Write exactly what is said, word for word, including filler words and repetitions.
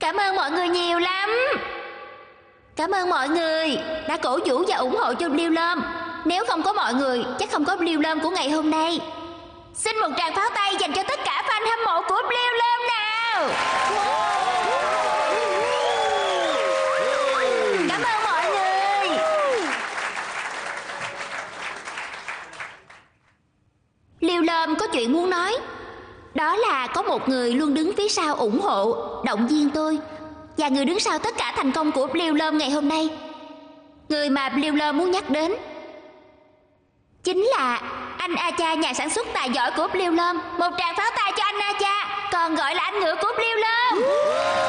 Cảm ơn mọi người nhiều lắm. Cảm ơn mọi người đã cổ vũ và ủng hộ cho Blue Lôm. Nếu không có mọi người, chắc không có Blue Lôm của ngày hôm nay. Xin một tràng pháo tay dành cho tất cả fan hâm mộ của Blue Lôm nào. Cảm ơn mọi người. Blue Lôm có chuyện muốn nói. Đó là có một người luôn đứng phía sau ủng hộ, động viên tôi. Và người đứng sau tất cả thành công của Blue Lôm ngày hôm nay, người mà Blue Lôm muốn nhắc đến chính là anh Acha, nhà sản xuất tài giỏi của Blue Lôm. Một tràng pháo tay cho anh Acha, còn gọi là anh ngựa của Blue Lôm.